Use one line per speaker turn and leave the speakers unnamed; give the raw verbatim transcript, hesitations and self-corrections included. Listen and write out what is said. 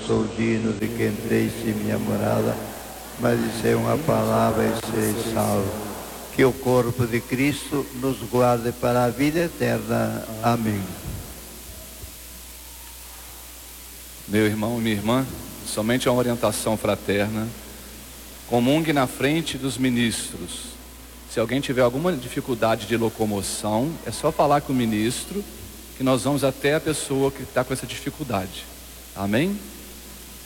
sou digno de que entreis em minha morada, mas dizei uma palavra e serei salvo. Que o corpo de Cristo nos guarde para a vida eterna. Amém.
Meu irmão e minha irmã, somente uma orientação fraterna. Comungue na frente dos ministros. Se alguém tiver alguma dificuldade de locomoção, é só falar com o ministro, que nós vamos até a pessoa que está com essa dificuldade. Amém?